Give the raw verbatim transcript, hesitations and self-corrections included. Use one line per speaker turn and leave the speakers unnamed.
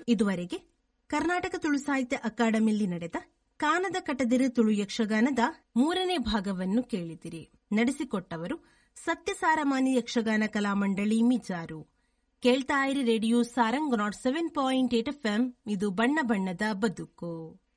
ಇದುವರೆಗೆ ಕರ್ನಾಟಕ ತುಳು ಸಾಹಿತ್ಯ ಅಕಾಡೆಮಿಯಲ್ಲಿ ನಡೆದ ಕಾನದ ಕಟದಿರು ತುಳು ಯಕ್ಷಗಾನದ ಮೂರನೇ ಭಾಗವನ್ನು ಕೇಳಿದಿರಿ. ನಡೆಸಿಕೊಟ್ಟವರು ಸತ್ಯಸಾರಮಾನಿ ಯಕ್ಷಗಾನ ಕಲಾಮಂಡಳಿ ಮಿಜಾರು. ಕೇಳ್ತಾ ಇರಿ radio Sarang not seven point eight F M. ಇದು ಬಣ್ಣ ಬಣ್ಣದ ಬದುಕು.